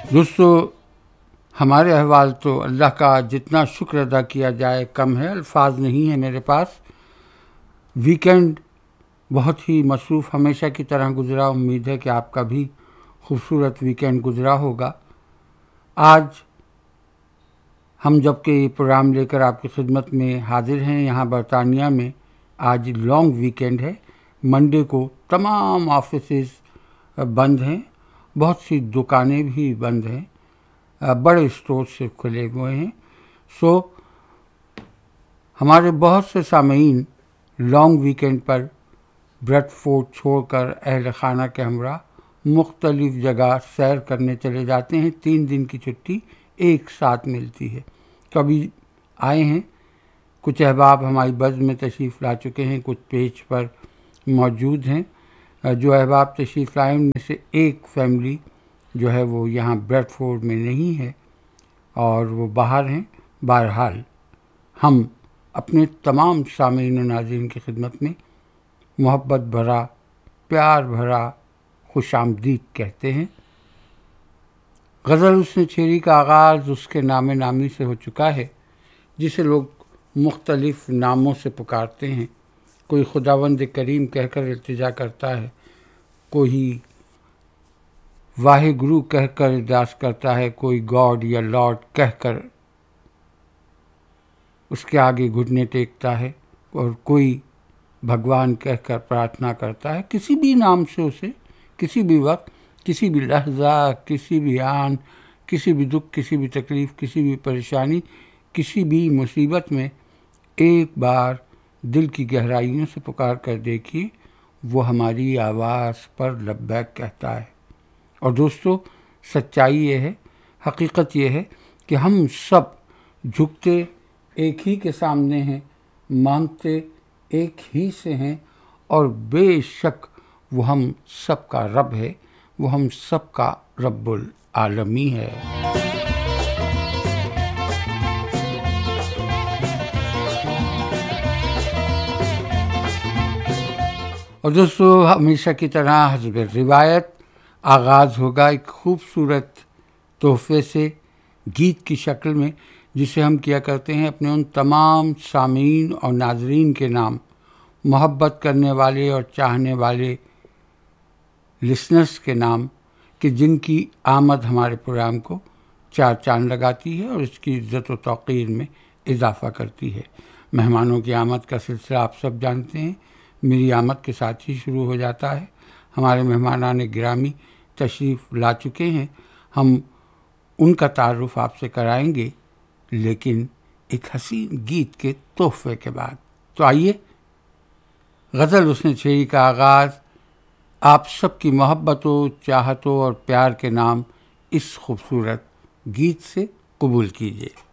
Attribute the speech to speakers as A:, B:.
A: دوستو، ہمارے احوال تو اللہ کا جتنا شکر ادا کیا جائے کم ہے، الفاظ نہیں ہیں میرے پاس۔ ویکینڈ بہت ہی مصروف ہمیشہ کی طرح گزرا، امید ہے کہ آپ کا بھی خوبصورت ویکینڈ گزرا ہوگا۔ آج ہم جب کہ یہ پروگرام لے کر آپ کی خدمت میں حاضر ہیں، یہاں برطانیہ میں آج لانگ ویکینڈ ہے۔ منڈے کو تمام آفیسز بند ہیں، بہت سی دکانیں بھی بند ہیں، بڑے اسٹور صرف کھلے ہوئے ہیں۔ ہمارے بہت سے سامعین لانگ ویکینڈ پر بریڈ فورڈ چھوڑ کر اہل خانہ کے ہمراہ مختلف جگہ سیر کرنے چلے جاتے ہیں۔ 3 دن کی چھٹی ایک ساتھ ملتی ہے۔ کبھی آئے ہیں، کچھ احباب ہماری بزم میں تشریف لا چکے ہیں، کچھ پیج پر موجود ہیں۔ جو احباب تشریف لائے ان میں سے ایک فیملی جو ہے وہ یہاں بریڈ فورڈ میں نہیں ہے اور وہ باہر ہیں۔ بہرحال ہم اپنے تمام سامعین و ناظرین کی خدمت میں محبت بھرا، پیار بھرا خوش آمدید کہتے ہیں۔ غزل حسن چھیری کا آغاز اس کے نام نامی سے ہو چکا ہے، جسے لوگ مختلف ناموں سے پکارتے ہیں۔ کوئی خداوند کریم کہہ کر التجا کرتا ہے، کوئی واہ گرو کہہ کر ارداس کرتا ہے، کوئی گاڈ یا لارڈ کہہ کر اس کے آگے گھٹنے ٹیکتا ہے، اور کوئی بھگوان کہہ کر پرارتھنا کرتا ہے۔ کسی بھی نام سے اسے کسی بھی وقت، کسی بھی لحظہ، کسی بھی آن، کسی بھی دکھ، کسی بھی تکلیف، کسی بھی پریشانی، کسی بھی مصیبت میں ایک بار دل کی گہرائیوں سے پکار کر دیکھیے، وہ ہماری آواز پر لبیک کہتا ہے۔ اور دوستو، سچائی یہ ہے، حقیقت یہ ہے کہ ہم سب جھکتے ایک ہی کے سامنے ہیں، مانگتے ایک ہی سے ہیں، اور بے شک وہ ہم سب کا رب ہے، وہ ہم سب کا رب العالمی ہے۔ اور دوستو، ہمیشہ کی طرح حسب روایت آغاز ہوگا ایک خوبصورت تحفے سے، گیت کی شکل میں، جسے ہم کیا کرتے ہیں اپنے ان تمام سامعین اور ناظرین کے نام، محبت کرنے والے اور چاہنے والے لسنرز کے نام، کہ جن کی آمد ہمارے پروگرام کو 4 چاند لگاتی ہے اور اس کی عزت و توقیر میں اضافہ کرتی ہے۔ مہمانوں کی آمد کا سلسلہ آپ سب جانتے ہیں، میری آمد کے ساتھ ہی شروع ہو جاتا ہے۔ ہمارے مہمانان گرامی تشریف لا چکے ہیں، ہم ان کا تعارف آپ سے کرائیں گے، لیکن ایک حسین گیت کے تحفے کے بعد۔ تو آئیے، غزل حسن چھیری کا آغاز آپ سب کی محبتوں، چاہتوں اور پیار کے نام اس خوبصورت گیت سے قبول کیجیے۔